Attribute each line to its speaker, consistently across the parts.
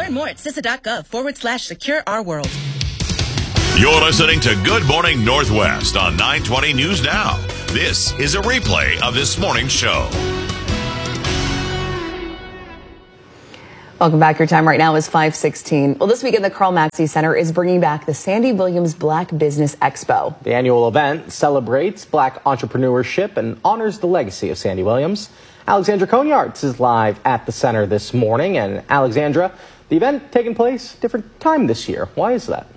Speaker 1: Learn more at CISA.gov/secure our world.
Speaker 2: You're listening to Good Morning Northwest on 920 News Now. This is a replay of this morning's show.
Speaker 3: Welcome back. Your time right now is 5:16. Well, this weekend, the Carl Maxey Center is bringing back the Sandy Williams Black Business Expo.
Speaker 4: The annual event celebrates Black entrepreneurship and honors the legacy of Sandy Williams. Alexandra Conyarts is live at the center this morning. And Alexandra, the event taking place different time this year. Why is that?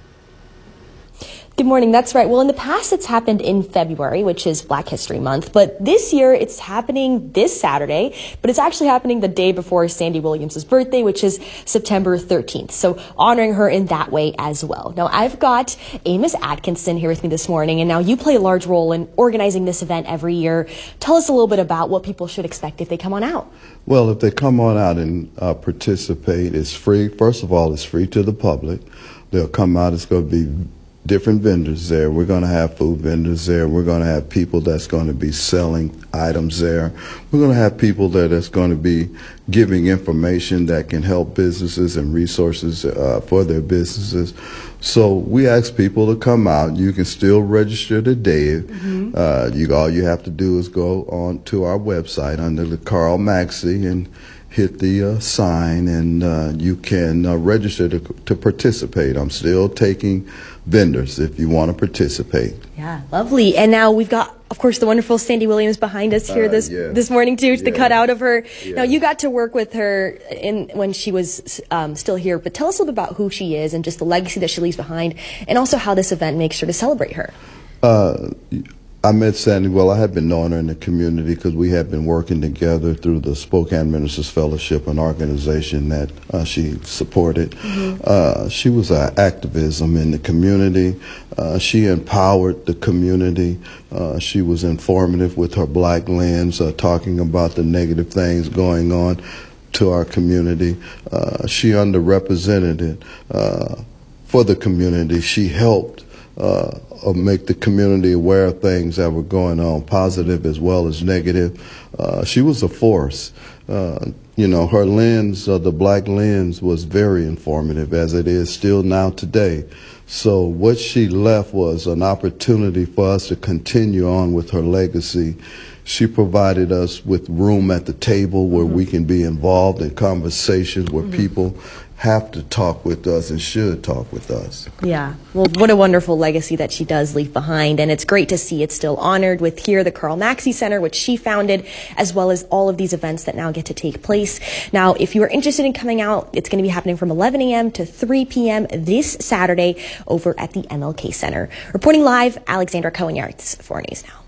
Speaker 5: Good morning. That's right. Well, in the past, it's happened in February, which is Black History Month. But this year, it's happening this Saturday. But it's actually happening the day before Sandy Williams' birthday, which is September 13th. So honoring her in that way as well. Now, I've got Amos Atkinson here with me this morning. And now you play a large role in organizing this event every year. Tell us a little bit about what people should expect if they come on out.
Speaker 6: Well, if they come on out and participate, it's free. First of all, it's free to the public. They'll come out. It's going to be different vendors there. We're going to have food vendors there. We're going to have people that's going to be selling items there. We're going to have people that's going to be giving information that can help businesses and resources for their businesses. So we ask people to come out. You can still register today. All you have to do is go on to our website under the Carl Maxey and hit the sign, and you can register to participate. I'm still taking vendors if you want to participate.
Speaker 5: Yeah, lovely. And now we've got, of course, the wonderful Sandy Williams behind us here this morning, too, the cutout of her. Yeah. Now, you got to work with her when she was still here, but tell us a little bit about who she is and just the legacy that she leaves behind, and also how this event makes sure to celebrate her.
Speaker 6: I met Sandy. Well, I had been knowing her in the community because we had been working together through the Spokane Ministers Fellowship, an organization that she supported. She was an activism in the community. She empowered the community. She was informative with her Black lens, talking about the negative things going on to our community. She underrepresented it for the community. She helped make the community aware of things that were going on, positive as well as negative. She was a force. Her lens, the Black lens, was very informative, as it is still now today. So what she left was an opportunity for us to continue on with her legacy. She provided us with room at the table where we can be involved in conversations where people have to talk with us and should talk with us.
Speaker 5: Yeah. Well, what a wonderful legacy that she does leave behind. And it's great to see it still honored with here, the Carl Maxey Center, which she founded, as well as all of these events that now get to take place. Now, if you are interested in coming out, it's going to be happening from 11 a.m. to 3 p.m. this Saturday over at the MLK Center. Reporting live, Alexandra Conyarts for News Now.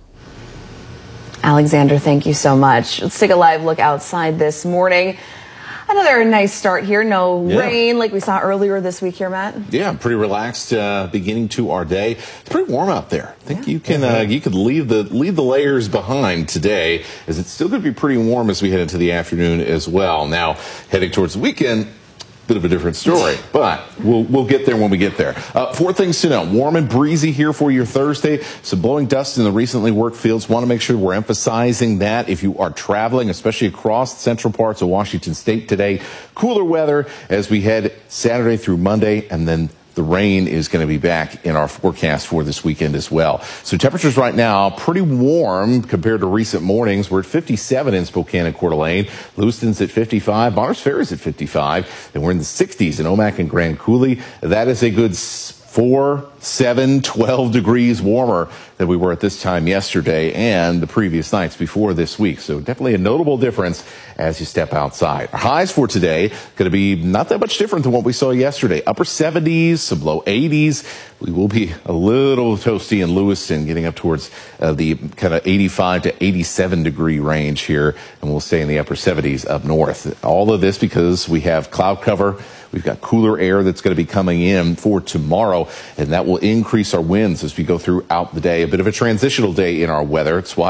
Speaker 3: Alexander, thank you so much. Let's take a live look outside this morning. Another nice start here. No rain like we saw earlier this week here, Matt.
Speaker 7: Yeah, pretty relaxed beginning to our day. It's pretty warm out there. I think you could leave the layers behind today, as it's still going to be pretty warm as we head into the afternoon as well. Now, heading towards the weekend, bit of a different story, but we'll get there when we get there. 4 things to know. Warm and breezy here for your Thursday. Some blowing dust in the recently worked fields. Want to make sure we're emphasizing that if you are traveling, especially across central parts of Washington State today. Cooler weather as we head Saturday through Monday, and then the rain is going to be back in our forecast for this weekend as well. So temperatures right now pretty warm compared to recent mornings. We're at 57 in Spokane and Coeur d'Alene. Lewiston's at 55. Bonners Ferry's at 55. And we're in the 60s in Omak and Grand Coulee. That is a good 4, 7, 12 degrees warmer than we were at this time yesterday and the previous nights before this week. So definitely a notable difference as you step outside. Our highs for today going to be not that much different than what we saw yesterday. Upper 70s, some low 80s. We will be a little toasty in Lewiston, getting up towards the kind of 85 to 87 degree range here, and we'll stay in the upper 70s up north. All of this because we have cloud cover. We've got cooler air that's going to be coming in for tomorrow, and that will increase our winds as we go throughout the day. A bit of a transitional day in our weather. It's why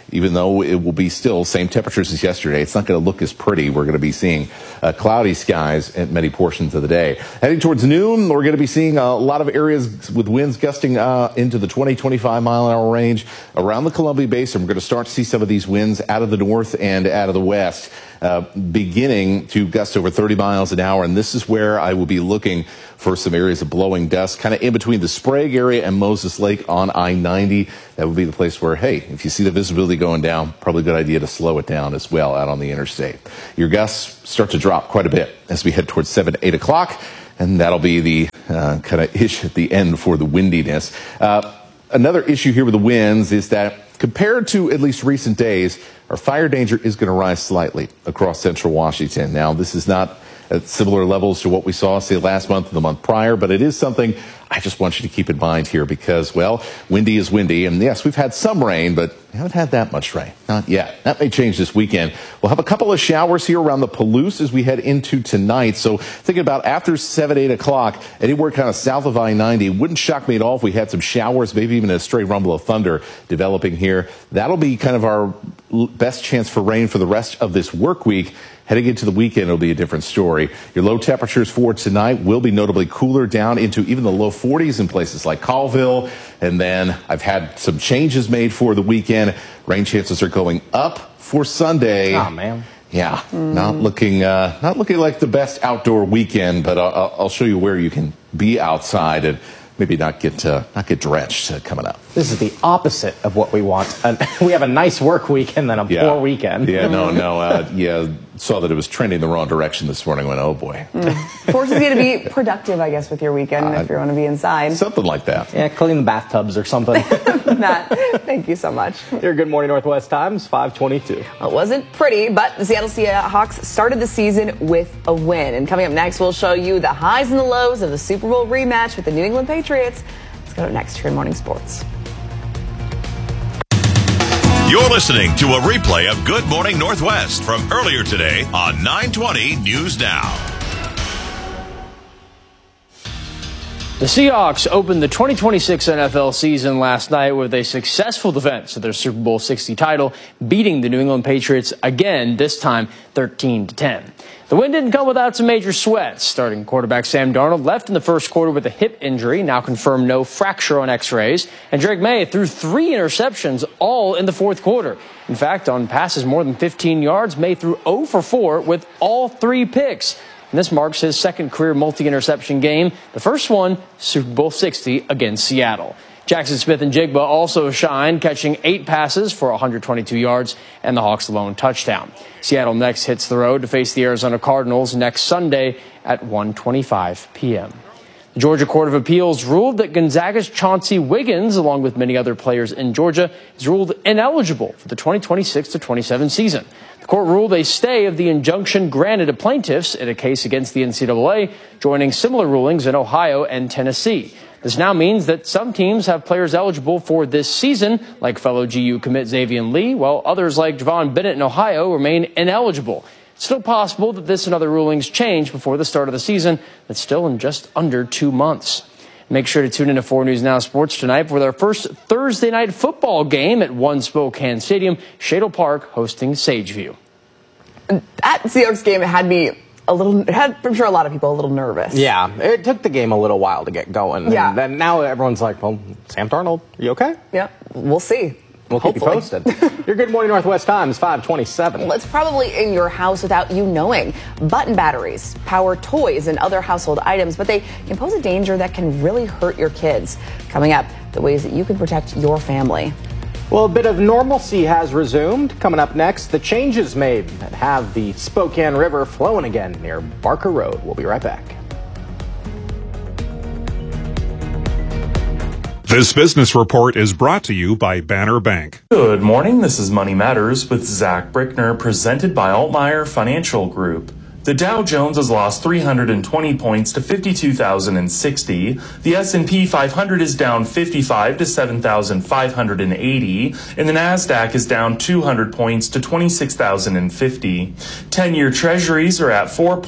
Speaker 7: even though it will be still same temperatures as yesterday, it's not going to look as pretty. We're going to be seeing cloudy skies at many portions of the day. Heading towards noon, we're going to be seeing a lot of areas with winds gusting into the 20-25 mile an hour range around the Columbia Basin. We're going to start to see some of these winds out of the north and out of the west beginning to gust over 30 miles an hour. And this is where I will be looking for some areas of blowing dust, kind of in between the Sprague area and Moses Lake on I-90. That would be the place where, hey, if you see the visibility going down, probably a good idea to slow it down as well out on the interstate. Your gusts start to drop quite a bit as we head towards 7 to 8 o'clock, and that'll be the kind of issue at the end for the windiness. Another issue here with the winds is that compared to at least recent days, our fire danger is going to rise slightly across central Washington. Now, this is not at similar levels to what we saw, say, last month and the month prior, but it is something I just want you to keep in mind here because, well, windy is windy. And yes, we've had some rain, but we haven't had that much rain. Not yet. That may change this weekend. We'll have a couple of showers here around the Palouse as we head into tonight. So thinking about after 7, 8 o'clock, anywhere kind of south of I-90, wouldn't shock me at all if we had some showers, maybe even a stray rumble of thunder developing here. That'll be kind of our best chance for rain for the rest of this work week. Heading into the weekend, it'll be a different story. Your low temperatures for tonight will be notably cooler down into even the low 40s in places like Colville. And then I've had some changes made for the weekend. Rain chances are going up for Sunday.
Speaker 4: Oh, man.
Speaker 7: Yeah, not looking like the best outdoor weekend, but I'll show you where you can be outside and maybe not get drenched coming up.
Speaker 4: This is the opposite of what we want. We have a nice work week and then a poor weekend.
Speaker 7: Yeah, saw that it was trending the wrong direction this morning. Went, oh boy.
Speaker 3: Forces you to be productive, I guess, with your weekend if you want to be inside.
Speaker 7: Something like that.
Speaker 4: Yeah, clean the bathtubs or something.
Speaker 3: Matt, thank you so much.
Speaker 4: Your Good Morning Northwest Times, 5:22.
Speaker 3: Well, it wasn't pretty, but the Seattle Seahawks started the season with a win. And coming up next, we'll show you the highs and the lows of the Super Bowl rematch with the New England Patriots. Let's go to next here in Morning Sports.
Speaker 2: You're listening to a replay of Good Morning Northwest from earlier today on 920 News Now.
Speaker 8: The Seahawks opened the 2026 NFL season last night with a successful defense of their Super Bowl 60 title, beating the New England Patriots again, this time 13-10. The win didn't come without some major sweats. Starting quarterback Sam Darnold left in the first quarter with a hip injury, now confirmed no fracture on x-rays. And Drake May threw 3 interceptions, all in the fourth quarter. In fact, on passes more than 15 yards, May threw 0 for 4 with all 3 picks. And this marks his second career multi-interception game, the first one, Super Bowl 60 against Seattle. Jackson Smith-Njigba also shined, catching 8 passes for 122 yards and the Hawks' lone touchdown. Seattle next hits the road to face the Arizona Cardinals next Sunday at 1:25 p.m. The Georgia Court of Appeals ruled that Gonzaga's Chauncey Wiggins, along with many other players in Georgia, is ruled ineligible for the 2026-27 season. The court ruled a stay of the injunction granted to plaintiffs in a case against the NCAA, joining similar rulings in Ohio and Tennessee. This now means that some teams have players eligible for this season, like fellow GU commit Xavier Lee, while others like Javon Bennett in Ohio remain ineligible. It's still possible that this and other rulings change before the start of the season. That's still in just under 2 months. Make sure to tune into 4 News Now Sports tonight with our first Thursday night football game at One Spokane Stadium, Shadle Park hosting Sageview.
Speaker 3: That Seahawks game had me I'm sure a lot of people a little nervous.
Speaker 4: Yeah, it took the game a little while to get going.
Speaker 3: Yeah.
Speaker 4: And then now everyone's like, well, Sam Darnold, you okay?
Speaker 3: Yeah, we'll see.
Speaker 4: We'll keep you posted. Your Good Morning Northwest Times, 5:27.
Speaker 3: Well, it's probably in your house without you knowing. Button batteries, power toys, and other household items, but they can pose a danger that can really hurt your kids. Coming up, the ways that you can protect your family.
Speaker 4: Well, a bit of normalcy has resumed. Coming up next, the changes made that have the Spokane River flowing again near Barker Road. We'll be right back.
Speaker 9: This business report is brought to you by Banner Bank.
Speaker 10: Good morning. This is Money Matters with Zach Brickner, presented by Altmeyer Financial Group. The Dow Jones has lost 320 points to 52,060. The S&P 500 is down 55 to 7,580. And the Nasdaq is down 200 points to 26,050. 10-year treasuries are at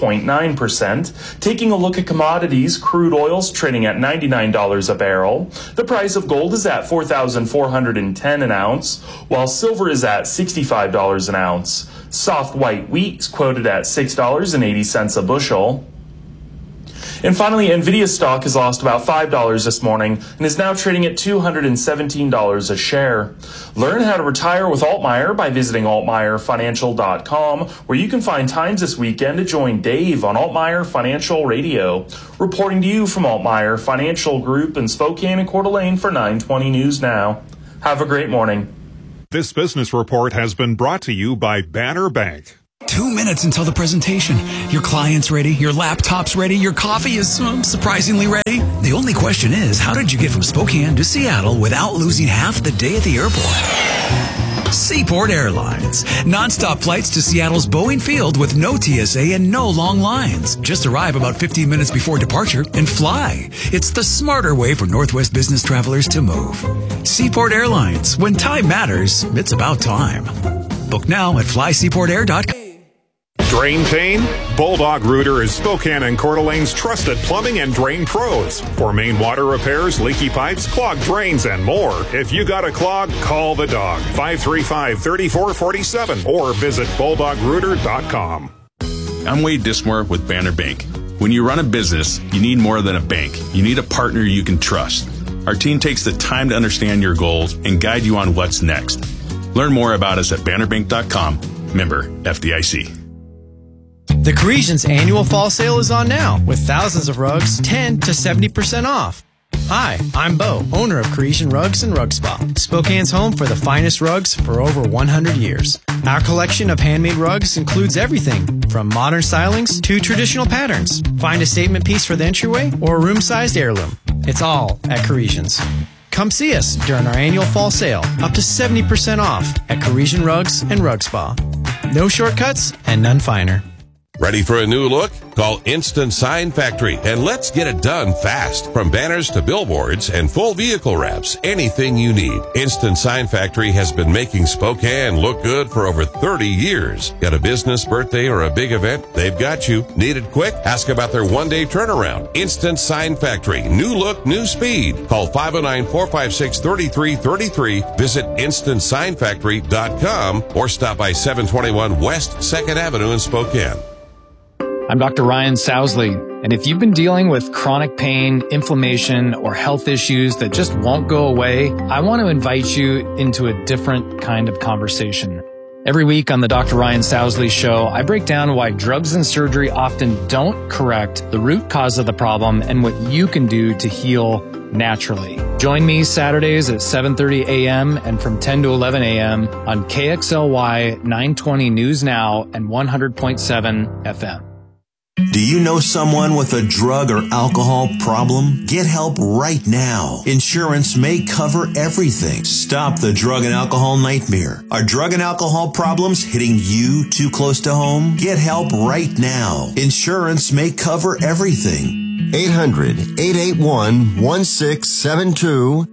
Speaker 10: 4.9%. Taking a look at commodities, crude oil's trading at $99 a barrel. The price of gold is at $4,410 an ounce, while silver is at $65 an ounce. Soft white wheat's quoted at $6.80 a bushel. And finally, Nvidia stock has lost about $5 this morning and is now trading at $217 a share. Learn how to retire with Altmaier by visiting altmaierfinancial.com, where you can find times this weekend to join Dave on Altmaier Financial Radio. Reporting to you from Altmaier Financial Group in Spokane and Coeur d'Alene for 920 News Now. Have a great morning.
Speaker 9: This business report has been brought to you by Banner Bank.
Speaker 11: 2 minutes until the presentation. Your client's ready, your laptop's ready, your coffee is surprisingly ready. The only question is, how did you get from Spokane to Seattle without losing half the day at the airport? Seaport Airlines. Non-stop flights to Seattle's Boeing Field with no TSA and no long lines. Just arrive about 15 minutes before departure and fly. It's the smarter way for Northwest business travelers to move. Seaport Airlines. When time matters, it's about time. Book now at flyseaportair.com.
Speaker 9: Drain pain? Bulldog Rooter is Spokane and Coeur d'Alene's trusted plumbing and drain pros. For main water repairs, leaky pipes, clogged drains, and more. If you got a clog, call the dog. 535-3447 or visit bulldogrooter.com.
Speaker 12: I'm Wade Dismore with Banner Bank. When you run a business, you need more than a bank. You need a partner you can trust. Our team takes the time to understand your goals and guide you on what's next. Learn more about us at bannerbank.com. Member FDIC.
Speaker 13: The Parisians annual fall sale is on now, with thousands of rugs 10 to 70% off. Hi, I'm Bo, owner of Parisian Rugs and Rug Spa, Spokane's home for the finest rugs for over 100 years. Our collection of handmade rugs includes everything from modern stylings to traditional patterns. Find a statement piece for the entryway or a room-sized heirloom. It's all at Parisians. Come see us during our annual fall sale, up to 70% off at Parisian Rugs and Rug Spa. No shortcuts and none finer.
Speaker 14: Ready for a new look? Call Instant Sign Factory and let's get it done fast. From banners to billboards and full vehicle wraps, anything you need. Instant Sign Factory has been making Spokane look good for over 30 years. Got a business, birthday, or a big event? They've got you. Need it quick? Ask about their one-day turnaround. Instant Sign Factory. New look, new speed. Call 509-456-3333. Visit InstantSignFactory.com or stop by 721 West 2nd Avenue in Spokane.
Speaker 15: I'm Dr. Ryan Sousley, and if you've been dealing with chronic pain, inflammation, or health issues that just won't go away, I want to invite you into a different kind of conversation. Every week on the Dr. Ryan Sousley Show, I break down why drugs and surgery often don't correct the root cause of the problem and what you can do to heal naturally. Join me Saturdays at 7:30 a.m. and from 10 to 11 a.m. on KXLY 920 News Now and 100.7 FM.
Speaker 16: Do you know someone with a drug or alcohol problem? Get help right now. Insurance may cover everything. Stop the drug and alcohol nightmare. Are drug and alcohol problems hitting you too close to home? Get help right now. Insurance may cover everything. 800-881-1672.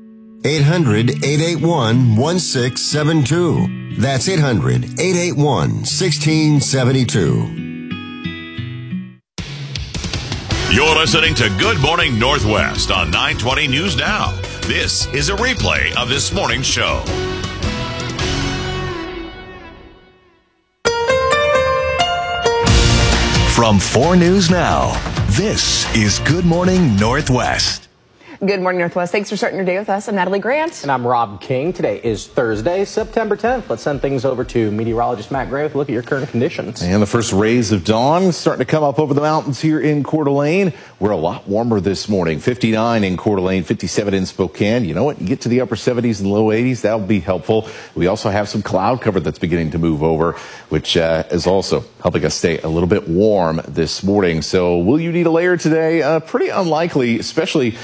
Speaker 16: 800-881-1672. That's 800-881-1672.
Speaker 2: You're listening to Good Morning Northwest on 920 News Now. This is a replay of this morning's show.
Speaker 17: From 4 News Now, this is Good Morning Northwest.
Speaker 3: Good morning, Northwest. Thanks for starting your day with us. I'm Natalie Grant.
Speaker 4: And I'm Rob King. Today is Thursday, September 10th. Let's send things over to meteorologist Matt Gray with a look at your current conditions.
Speaker 7: And the first rays of dawn starting to come up over the mountains here in Coeur d'Alene. We're a lot warmer this morning. 59 in Coeur d'Alene, 57 in Spokane. You know what? You get to the upper 70s and low 80s. That'll be helpful. We also have some cloud cover that's beginning to move over, which is also helping us stay a little bit warm this morning. So will you need a layer today? Pretty unlikely, especially with our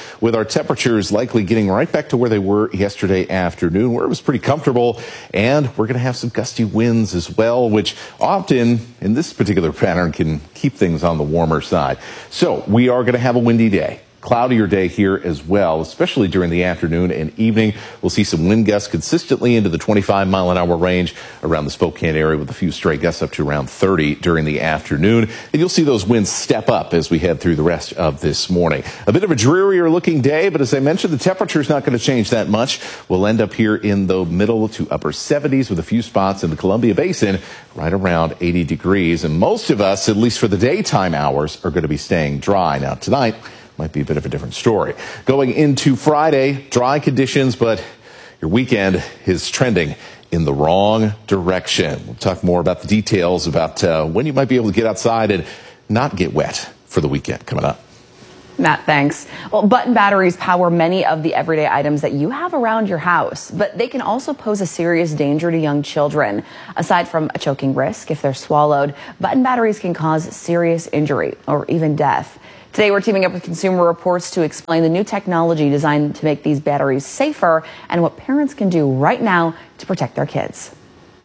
Speaker 7: our temperatures likely getting right back to where they were yesterday afternoon, where it was pretty comfortable. And we're going to have some gusty winds as well, which often in this particular pattern can keep things on the warmer side. So we are going to have a windy day. Cloudier day here as well, especially during the afternoon and evening. We'll see some wind gusts consistently into the 25-mile-an-hour range around the Spokane area, with a few stray gusts up to around 30 during the afternoon. And you'll see those winds step up as we head through the rest of this morning. A bit of a drearier looking day, but as I mentioned, the temperature is not going to change that much. We'll end up here in the middle to upper 70s with a few spots in the Columbia Basin right around 80 degrees. And most of us, at least for the daytime hours, are going to be staying dry. Now, tonight might be a bit of a different story. Going into Friday, dry conditions, but your weekend is trending in the wrong direction. We'll talk more about the details about when you might be able to get outside and not get wet for the weekend coming up.
Speaker 3: Matt, thanks. Well, button batteries power many of the everyday items that you have around your house, but they can also pose a serious danger to young children. Aside from a choking risk if they're swallowed, button batteries can cause serious injury or even death. Today, we're teaming up with Consumer Reports to explain the new technology designed to make these batteries safer and what parents can do right now to protect their kids.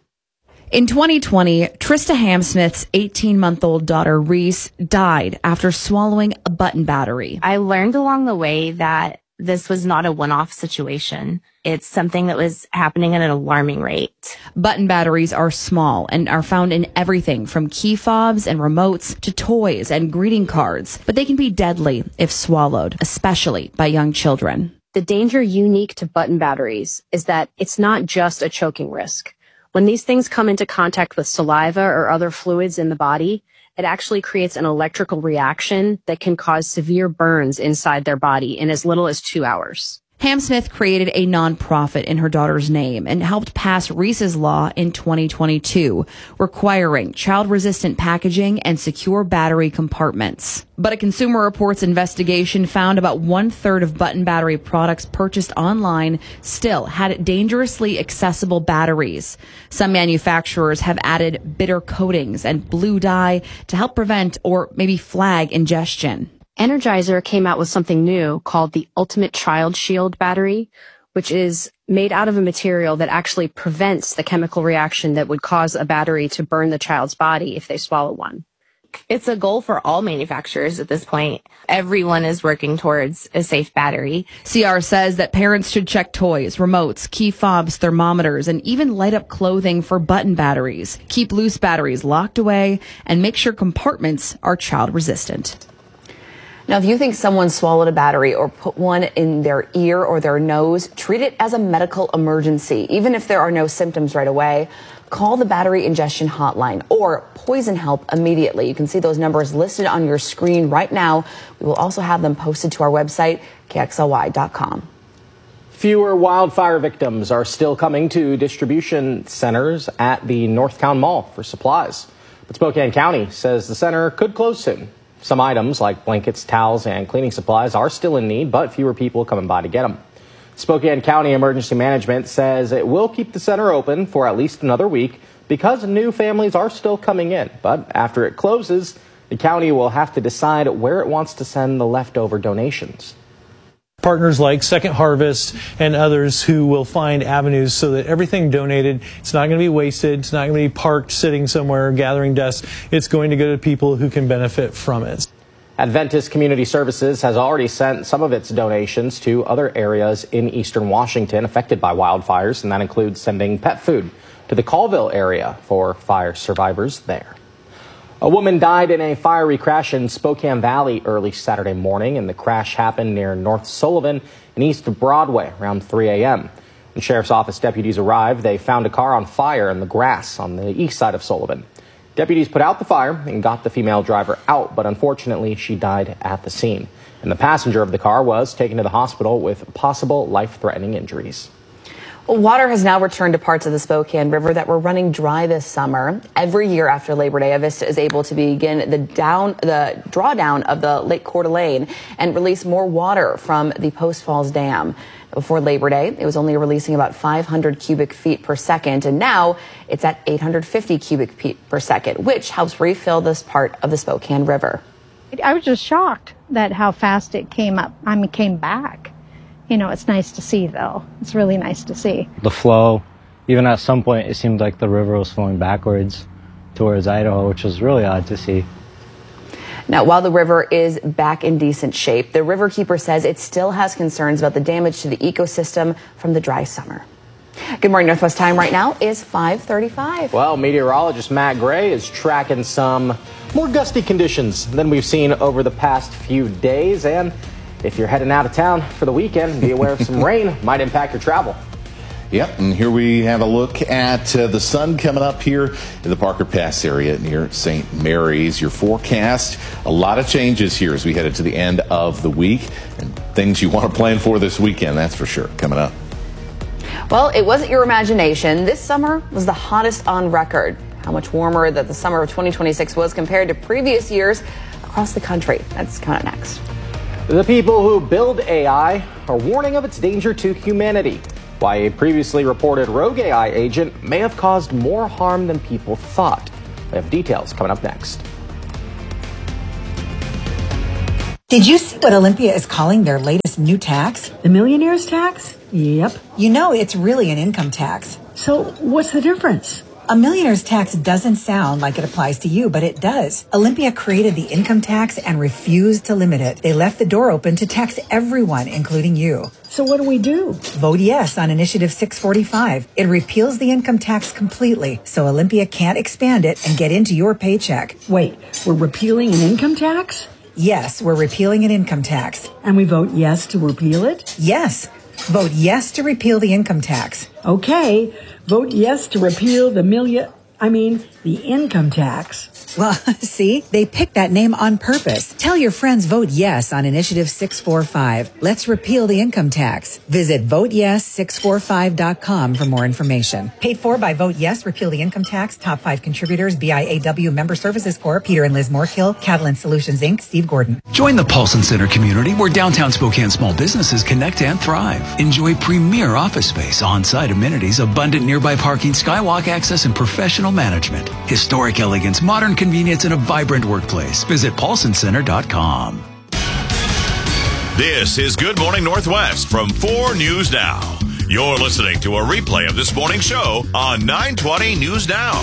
Speaker 18: In 2020, Trista Hamsmith's 18-month-old daughter, Reese, died after swallowing a button battery.
Speaker 19: I learned along the way that this was not a one-off situation. It's something that was happening at an alarming rate.
Speaker 18: Button batteries are small and are found in everything from key fobs and remotes to toys and greeting cards, but they can be deadly if swallowed, especially by young children.
Speaker 20: The danger unique to button batteries is that it's not just a choking risk. When these things come into contact with saliva or other fluids in the body, it actually creates an electrical reaction that can cause severe burns inside their body in as little as 2 hours.
Speaker 18: Hamsmith created a nonprofit in her daughter's name and helped pass Reese's Law in 2022, requiring child-resistant packaging and secure battery compartments. But a Consumer Reports investigation found about 1/3 of button battery products purchased online still had dangerously accessible batteries. Some manufacturers have added bitter coatings and blue dye to help prevent or maybe flag ingestion.
Speaker 20: Energizer came out with something new called the Ultimate Child Shield battery, which is made out of a material that actually prevents the chemical reaction that would cause a battery to burn the child's body if they swallow one.
Speaker 19: It's a goal for all manufacturers at this point. Everyone is working towards a safe battery.
Speaker 18: CR says that parents should check toys, remotes, key fobs, thermometers, and even light up clothing for button batteries. Keep loose batteries locked away and make sure compartments are child resistant.
Speaker 3: Now, if you think someone swallowed a battery or put one in their ear or their nose, treat it as a medical emergency. Even if there are no symptoms right away, call the battery ingestion hotline or Poison Help immediately. You can see those numbers listed on your screen right now. We will also have them posted to our website, KXLY.com.
Speaker 4: Fewer wildfire victims are still coming to distribution centers at the Northtown Mall for supplies. But Spokane County says the center could close soon. Some items like blankets, towels, and cleaning supplies are still in need, but fewer people coming by to get them. Spokane County Emergency Management says it will keep the center open for at least another week because new families are still coming in. But after it closes, the county will have to decide where it wants to send the leftover donations.
Speaker 21: Partners like Second Harvest and others who will find avenues so that everything donated, it's not going to be wasted, it's not going to be parked sitting somewhere gathering dust, it's going to go to people who can benefit from it.
Speaker 4: Adventist Community Services has already sent some of its donations to other areas in eastern Washington affected by wildfires, and that includes sending pet food to the Colville area for fire survivors there. A woman died in a fiery crash in Spokane Valley early Saturday morning, and the crash happened near North Sullivan and East Broadway around 3 a.m. When Sheriff's Office deputies arrived, they found a car on fire in the grass on the east side of Sullivan. Deputies put out the fire and got the female driver out, but unfortunately she died at the scene. And the passenger of the car was taken to the hospital with possible life-threatening injuries.
Speaker 3: Water has now returned to parts of the Spokane River that were running dry this summer. Every year after Labor Day, Avista is able to begin the drawdown of the Lake Coeur d'Alene and release more water from the Post Falls Dam. Before Labor Day, it was only releasing about 500 cubic feet per second, and now it's at 850 cubic feet per second, which helps refill this part of the Spokane River.
Speaker 22: I was just shocked that how fast it came back.
Speaker 1: it's nice to see, though. It's really nice to see.
Speaker 22: The flow, even at some point, it seemed like the river was flowing backwards towards Idaho, which was really odd to see.
Speaker 3: Now, while the river is back in decent shape, the riverkeeper says it still has concerns about the damage to the ecosystem from the dry summer. Good morning, Northwest time right now is 5:35.
Speaker 4: Well, meteorologist Matt Gray is tracking some more gusty conditions than we've seen over the past few days. And if you're heading out of town for the weekend, be aware of some rain might impact your travel.
Speaker 7: Yep, and here we have a look at the sun coming up here in the Parker Pass area near St. Mary's. Your forecast, a lot of changes here as we head into the end of the week, and things you want to plan for this weekend, that's for sure, coming up.
Speaker 3: Well, it wasn't your imagination. This summer was the hottest on record. How much warmer that the summer of 2026 was compared to previous years across the country. That's coming up next.
Speaker 4: The people who build AI are warning of its danger to humanity. Why a previously reported rogue AI agent may have caused more harm than people thought. We have details coming up next.
Speaker 23: Did you see what Olympia is calling their latest new tax?
Speaker 24: The millionaire's tax? Yep.
Speaker 23: You know, it's really an income tax.
Speaker 24: So what's the difference?
Speaker 23: A millionaire's tax doesn't sound like it applies to you, but it does. Olympia created the income tax and refused to limit it. They left the door open to tax everyone, including you.
Speaker 24: So what do we do?
Speaker 23: Vote yes on Initiative 645. It repeals the income tax completely, so Olympia can't expand it and get into your paycheck.
Speaker 24: Wait, we're repealing an income tax?
Speaker 23: Yes, we're repealing an income tax.
Speaker 24: And we vote yes to repeal it?
Speaker 23: Yes. Vote yes to repeal the income tax.
Speaker 24: Okay. Vote yes to repeal the income tax.
Speaker 23: Well, see, they picked that name on purpose. Tell your friends vote yes on Initiative 645. Let's repeal the income tax. Visit voteyes645.com for more information. Paid for by Vote Yes, Repeal the Income Tax. Top 5 contributors, BIAW Member Services Corp., Peter and Liz Moorkill, Catalan Solutions, Inc., Steve Gordon.
Speaker 11: Join the Paulson Center community where downtown Spokane small businesses connect and thrive. Enjoy premier office space, on-site amenities, abundant nearby parking, skywalk access, and professional management. Historic elegance, modern convenience, and a vibrant workplace. Visit paulsoncenter.com.
Speaker 2: This is Good Morning Northwest from 4 News Now. You're listening to a replay of this morning's show on 920 News Now.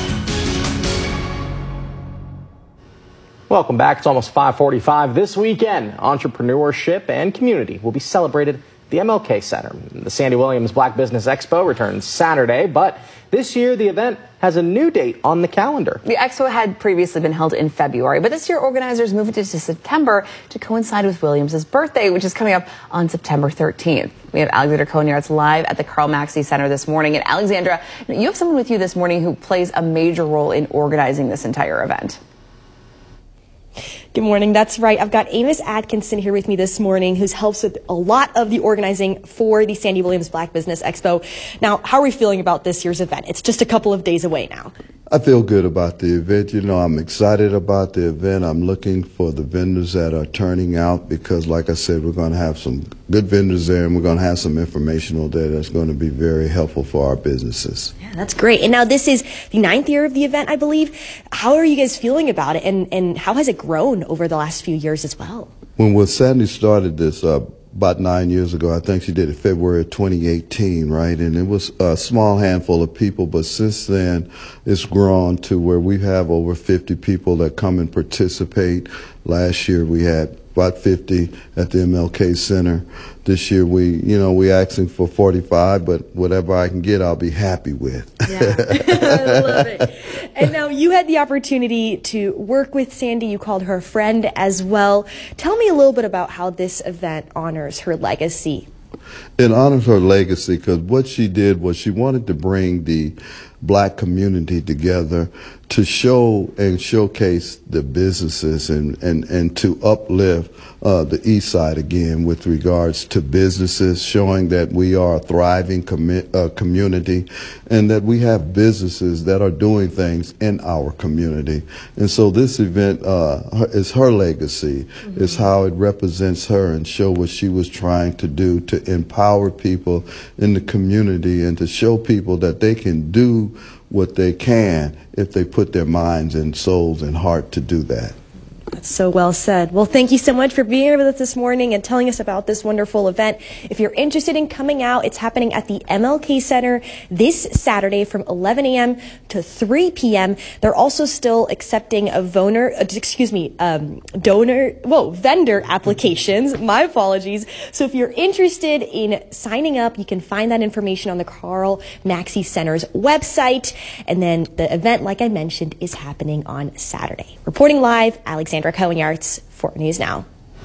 Speaker 4: Welcome back. It's almost 5:45. This weekend, entrepreneurship and community will be celebrated at the MLK Center. The Sandy Williams Black Business Expo returns Saturday, but this year the event has a new date on the calendar.
Speaker 3: The expo had previously been held in February, but this year organizers moved it to September to coincide with Williams' birthday, which is coming up on September 13th. We have Alexandra Conyards live at the Carl Maxey Center this morning. And Alexandra, you have someone with you this morning who plays a major role in organizing this entire event.
Speaker 5: Good morning. That's right. I've got Amos Atkinson here with me this morning, who helps with a lot of the organizing for the Sandy Williams Black Business Expo. Now, how are we feeling about this year's event? It's just a couple of days away now.
Speaker 6: I feel good about the event. You know, I'm excited about the event. I'm looking for the vendors that are turning out because, like I said, we're going to have some good vendors there and we're going to have some informational there that's going to be very helpful for our businesses.
Speaker 5: Yeah, that's great. And now this is the 9th year of the event, I believe. How are you guys feeling about it, and how has it grown over the last few years as well?
Speaker 6: When Sandy started this about 9 years ago, I think she did it February of 2018, right? And it was a small handful of people, but since then it's grown to where we have over 50 people that come and participate. Last year we had about 50 at the MLK Center. This year we asking for 45, but whatever I can get, I'll be happy with.
Speaker 5: Yeah, I love it. And now you had the opportunity to work with Sandy. You called her a friend as well. Tell me a little bit about how this event honors her legacy.
Speaker 6: It honors her legacy because what she did was she wanted to bring the black community together to show and showcase the businesses and to uplift the East Side again with regards to businesses, showing that we are a thriving community and that we have businesses that are doing things in our community. And so this event is her legacy, is how it represents her and show what she was trying to do to empower people in the community and to show people that they can do what they can if they put their minds and souls and heart to do that.
Speaker 5: That's so well said. Well, thank you so much for being here with us this morning and telling us about this wonderful event. If you're interested in coming out, it's happening at the MLK Center this Saturday from 11 a.m. to 3 p.m. They're also still accepting vendor applications. My apologies. So if you're interested in signing up, you can find that information on the Karl Maxey Center's website. And then the event, like I mentioned, is happening on Saturday. Reporting live, Alexandra Cohen-Yarts for News Now.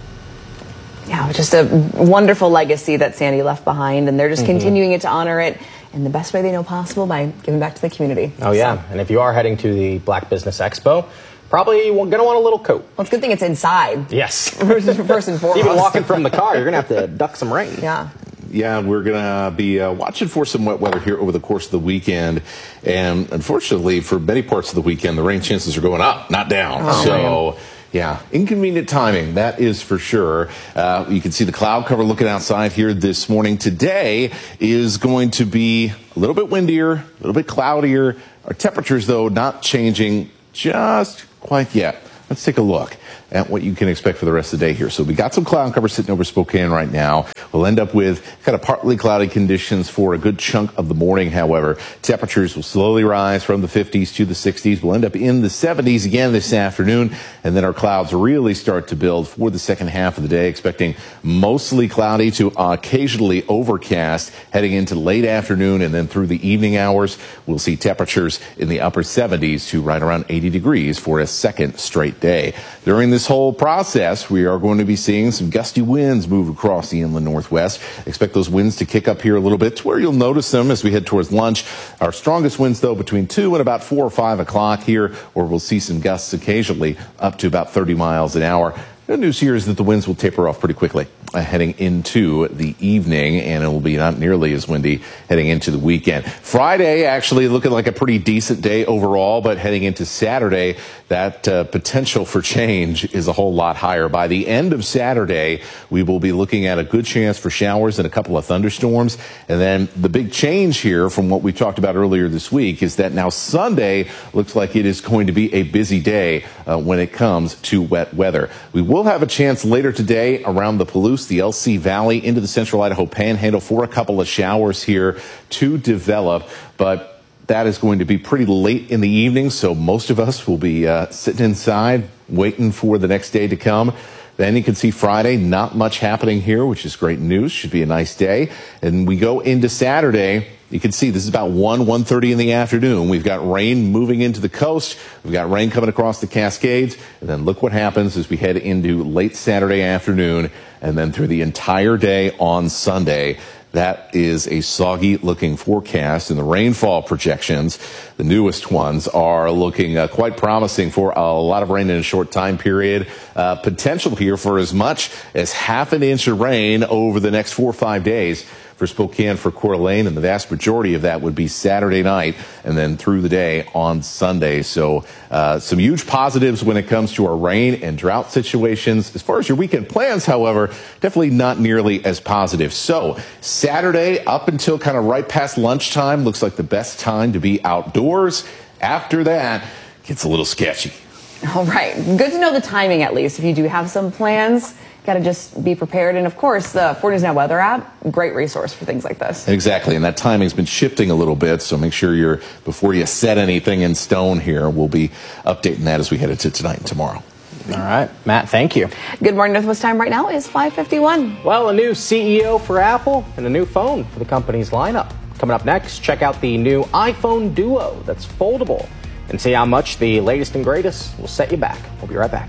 Speaker 3: Yeah, just a wonderful legacy that Sandy left behind, and they're just continuing it to honor it in the best way they know possible by giving back to the community.
Speaker 4: Oh, yeah. And if you are heading to the Black Business Expo, probably going to want a little coat.
Speaker 3: Well, it's a good thing it's inside.
Speaker 4: Yes.
Speaker 3: First and foremost.
Speaker 4: Even walking from the car, you're going to have to duck some rain.
Speaker 3: Yeah.
Speaker 7: Yeah, we're going to be watching for some wet weather here over the course of the weekend. And unfortunately, for many parts of the weekend, the rain chances are going up, not down. Man. Yeah, inconvenient timing, that is for sure. You can see the cloud cover looking outside here this morning. Today is going to be a little bit windier, a little bit cloudier. Our temperatures, though, not changing just quite yet. Let's take a look at what you can expect for the rest of the day here. So we got some cloud cover sitting over Spokane right now. We'll end up with kind of partly cloudy conditions for a good chunk of the morning. However, temperatures will slowly rise from the 50s to the 60s. We'll end up in the 70s again this afternoon. And then our clouds really start to build for the second half of the day, expecting mostly cloudy to occasionally overcast heading into late afternoon. And then through the evening hours, we'll see temperatures in the upper 70s to right around 80 degrees for a second straight day. During this whole process, we are going to be seeing some gusty winds move across the inland northwest. Expect those winds to kick up here a little bit to where you'll notice them as we head towards lunch. Our strongest winds, though, between 2 and about 4 or 5 o'clock here, where we'll see some gusts occasionally up to about 30 miles an hour. Good news here is that the winds will taper off pretty quickly heading into the evening, and it will be not nearly as windy heading into the weekend. Friday actually looking like a pretty decent day overall, but heading into Saturday, that potential for change is a whole lot higher. By the end of Saturday, we will be looking at a good chance for showers and a couple of thunderstorms. And then the big change here from what we talked about earlier this week is that now Sunday looks like it is going to be a busy day when it comes to wet weather. We will have a chance later today around the Palouse, the LC Valley, into the central Idaho Panhandle for a couple of showers here to develop, but that is going to be pretty late in the evening, so most of us will be sitting inside waiting for the next day to come. Then you can see Friday, not much happening here, which is great news. Should be a nice day. And we go into Saturday. You can see this is about 1:30 in the afternoon. We've got rain moving into the coast. We've got rain coming across the Cascades. And then look what happens as we head into late Saturday afternoon and then through the entire day on Sunday. That is a soggy looking forecast, and the rainfall projections, the newest ones, are looking quite promising for a lot of rain in a short time period. Potential here for as much as half an inch of rain over the next 4 or 5 days for Spokane, for Coeur d'Alene, and the vast majority of that would be Saturday night and then through the day on Sunday. So some huge positives when it comes to our rain and drought situations. As far as your weekend plans, however, definitely not nearly as positive. So Saturday up until kind of right past lunchtime looks like the best time to be outdoors. After that, gets a little sketchy.
Speaker 3: All right. Good to know the timing, at least. If you do have some plans, got to just be prepared. And of course, the 4 News Now weather app, great resource for things like this.
Speaker 7: Exactly. And that timing's been shifting a little bit. So make sure before you set anything in stone here, we'll be updating that as we head into tonight and tomorrow.
Speaker 4: All right. Matt, thank you.
Speaker 3: Good morning, Northwest time right now is 5:51.
Speaker 4: Well, a new CEO for Apple and a new phone for the company's lineup. Coming up next, check out the new iPhone Duo that's foldable and see how much the latest and greatest will set you back. We'll be right back.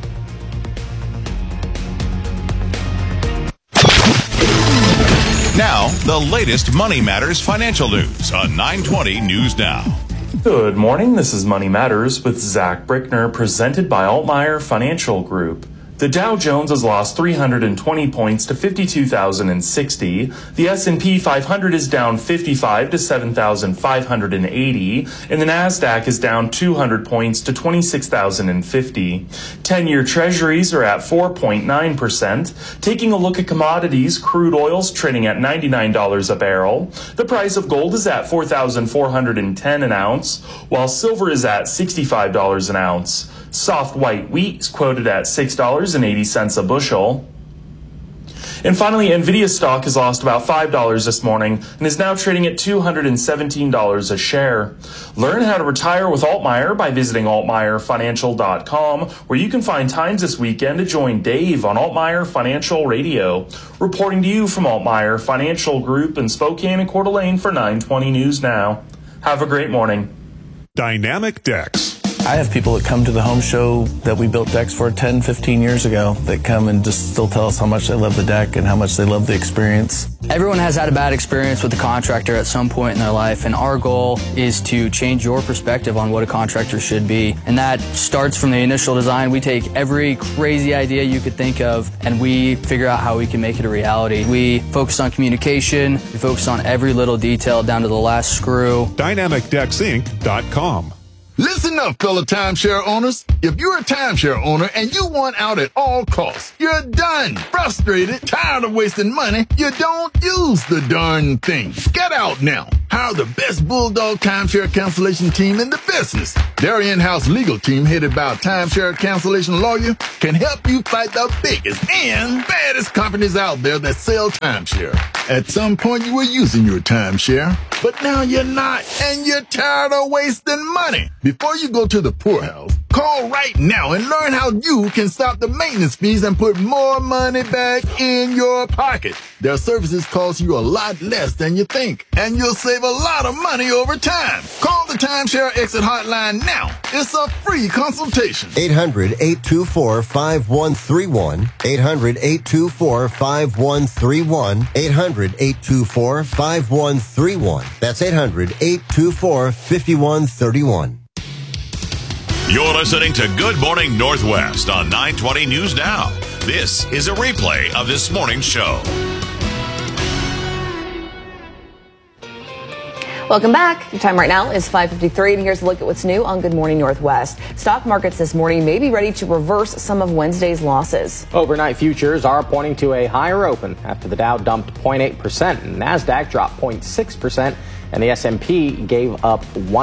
Speaker 2: Now, the latest Money Matters financial news on 920 News Now.
Speaker 8: Good morning. This is Money Matters with Zach Brickner, presented by Altmeyer Financial Group. The Dow Jones has lost 320 points to 52,060. The S&P 500 is down 55 to 7,580. And the Nasdaq is down 200 points to 26,050. 10-year treasuries are at 4.9%. Taking a look at commodities, crude oil's trading at $99 a barrel. The price of gold is at $4,410 an ounce, while silver is at $65 an ounce. Soft white wheat quoted at $6.80 a bushel. And finally, NVIDIA stock has lost about $5 this morning and is now trading at $217 a share. Learn how to retire with Altmaier by visiting altmaierfinancial.com, where you can find times this weekend to join Dave on Altmaier Financial Radio. Reporting to you from Altmaier Financial Group in Spokane and Coeur d'Alene for 920 News Now. Have a great morning.
Speaker 9: Dynamic Decks.
Speaker 10: I have people that come to the home show that we built decks for 10, 15 years ago that come and just still tell us how much they love the deck and how much they love the experience.
Speaker 12: Everyone has had a bad experience with the contractor at some point in their life, and our goal is to change your perspective on what a contractor should be. And that starts from the initial design. We take every crazy idea you could think of and we figure out how we can make it a reality. We focus on communication, we focus on every little detail down to the last screw.
Speaker 9: DynamicDecksInc.com.
Speaker 13: Listen up, fellow timeshare owners. If you're a timeshare owner and you want out at all costs, you're done, frustrated, tired of wasting money, you don't use the darn thing. Get out now. Hire the best Bulldog timeshare cancellation team in the business. Their in-house legal team, headed by a timeshare cancellation lawyer, can help you fight the biggest and baddest companies out there that sell timeshare. At some point, you were using your timeshare, but now you're not, and you're tired of wasting money. Before you go to the poorhouse, call right now and learn how you can stop the maintenance fees and put more money back in your pocket. Their services cost you a lot less than you think, and you'll save a lot of money over time. Call the Timeshare Exit Hotline now. It's a free consultation.
Speaker 25: 800-824-5131. 800-824-5131. 800-824-5131. That's 800-824-5131.
Speaker 2: You're listening to Good Morning Northwest on 920 News Now. This is a replay of this morning's show.
Speaker 3: Welcome back. Your time right now is 5:53, and here's a look at what's new on Good Morning Northwest. Stock markets this morning may be ready to reverse some of Wednesday's losses.
Speaker 4: Overnight futures are pointing to a higher open after the Dow dumped 0.8%, and NASDAQ dropped 0.6%, and the S&P gave up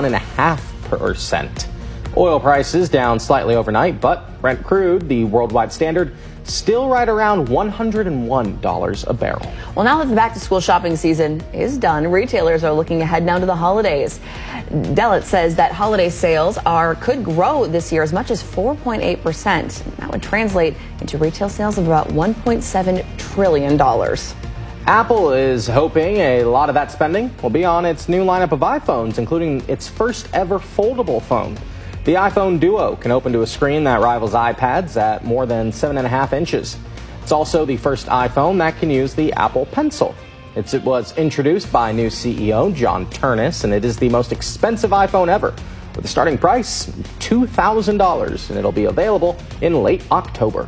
Speaker 4: 1.5%. Oil prices down slightly overnight, but Brent crude, the worldwide standard, still right around $101 a barrel. Well, now that the back-to-school shopping season is done, retailers are looking ahead now to the holidays. Dellett says that holiday sales could grow this year as much as 4.8%. That would translate into retail sales of about $1.7 trillion. Apple is hoping a lot of that spending will be on its new lineup of iPhones, including its first ever foldable phone. The iPhone Duo can open to a screen that rivals iPads at more than 7.5 inches. It's also the first iPhone that can use the Apple Pencil. It was introduced by new CEO John Ternus, and it is the most expensive iPhone ever, with a starting price $2,000, and it'll be available in late October.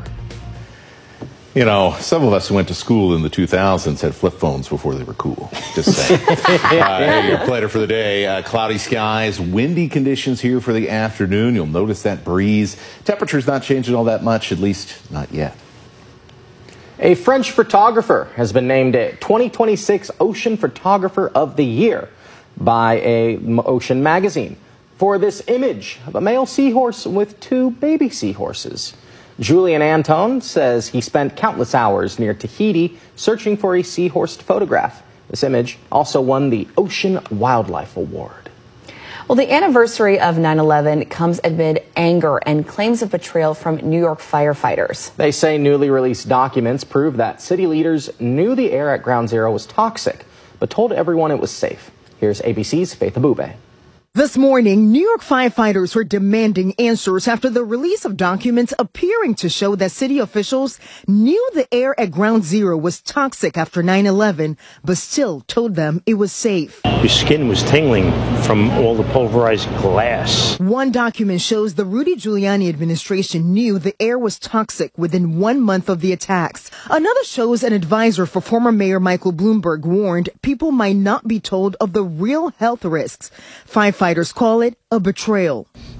Speaker 7: You know, some of us who went to school in the 2000s had flip phones before they were cool. Just saying. Your planner for the day, cloudy skies, windy conditions here for the afternoon. You'll notice that breeze. Temperature's not changing all that much, at least not yet.
Speaker 4: A French photographer has been named a 2026 Ocean Photographer of the Year by Ocean magazine for this image of a male seahorse with two baby seahorses. Julian Anton says he spent countless hours near Tahiti searching for a seahorse to photograph. This image also won the Ocean Wildlife Award. Well, the anniversary of 9/11 comes amid anger and claims of betrayal from New York firefighters. They say newly released documents prove that city leaders knew the air at Ground Zero was toxic, but told everyone it was safe. Here's ABC's Faith Abube.
Speaker 26: This morning, New York firefighters were demanding answers after the release of documents appearing to show that city officials knew the air at Ground Zero was toxic after 9/11, but still told them it was safe.
Speaker 27: Your skin was tingling from all the pulverized glass.
Speaker 26: One document shows the Rudy Giuliani administration knew the air was toxic within 1 month of the attacks. Another shows an advisor for former Mayor Michael Bloomberg warned people might not be told of the real health risks. Firefighters call it a betrayal.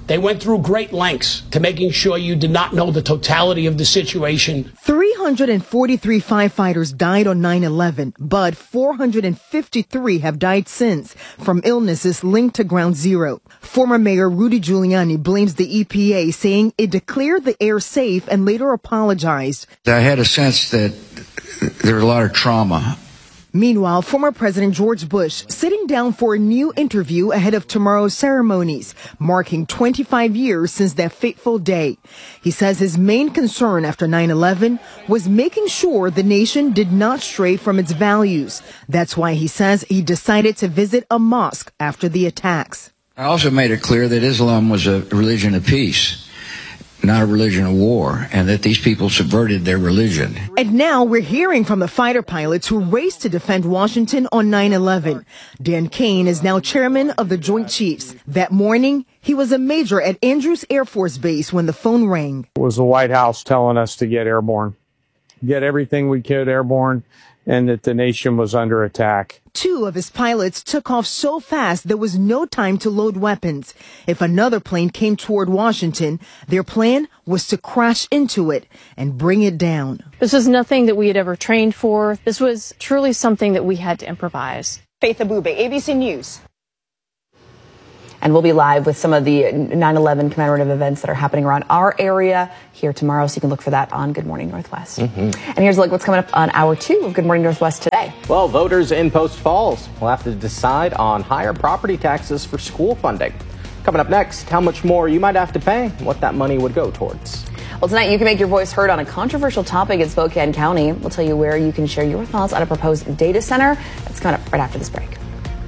Speaker 14: They went through great lengths to making sure you did not know the totality of the situation.
Speaker 26: 343 firefighters died on 9/11, but 453 have died since from illnesses linked to Ground Zero. Former Mayor Rudy Giuliani blames the EPA, saying it declared the air safe and later apologized.
Speaker 15: I had a sense that there was a lot of trauma.
Speaker 26: Meanwhile, former President George Bush sitting down for a new interview ahead of tomorrow's ceremonies, marking 25 years since that fateful day. He says his main concern after 9/11 was making sure the nation did not stray from its values. That's why he says he decided to visit a mosque after the attacks.
Speaker 15: I also made it clear that Islam was a religion of peace, not a religion of war, and that these people subverted their religion.
Speaker 26: And now we're hearing from the fighter pilots who raced to defend Washington on 9/11. Dan Kane is now chairman of the Joint Chiefs. That morning, he was a major at Andrews Air Force Base when the phone rang.
Speaker 16: It was the White House telling us to get airborne, get everything we could airborne, and that the nation was under attack.
Speaker 26: 2 of his pilots took off so fast there was no time to load weapons. If another plane came toward Washington, their plan was to crash into it and bring it down.
Speaker 17: This was nothing that we had ever trained for. This was truly something that we had to improvise.
Speaker 18: Faith Abube, ABC News.
Speaker 3: And we'll be live with some of the 9/11 commemorative events that are happening around our area here tomorrow, so you can look for that on Good Morning Northwest. And here's a look what's coming up on Hour 2 of Good Morning Northwest today.
Speaker 4: Well, voters in Post Falls will have to decide on higher property taxes for school funding. Coming up next, how much more you might have to pay and what that money would go towards.
Speaker 3: Well, tonight you can make your voice heard on a controversial topic in Spokane County. We'll tell you where you can share your thoughts on a proposed data center. That's coming up right after this break.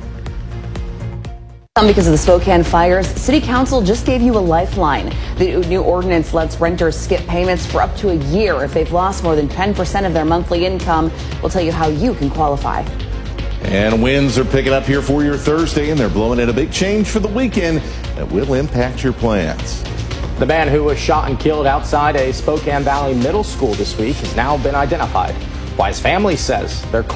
Speaker 3: Because of the Spokane fires, City Council just gave you a lifeline. The new ordinance lets renters skip payments for up to a year if they've lost more than 10% of their monthly income. We'll tell you how you can qualify.
Speaker 7: And winds are picking up here for your Thursday, and they're blowing in a big change for the weekend that will impact your plans.
Speaker 4: The man who was shot and killed outside a Spokane Valley middle school this week has now been identified. Why his family says their